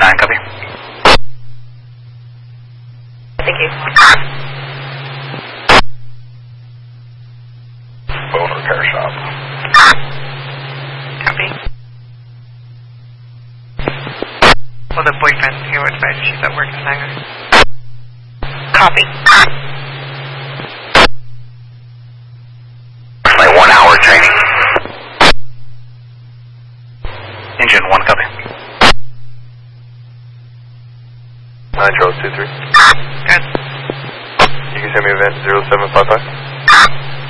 9, copy. Thank you. Phone repair shop. Copy. Well, the boyfriend here was right. She's at work tonight. Copy. My 1 hour training. Engine 1, copy. 9 Charles 23. Good. You can send me event 0755.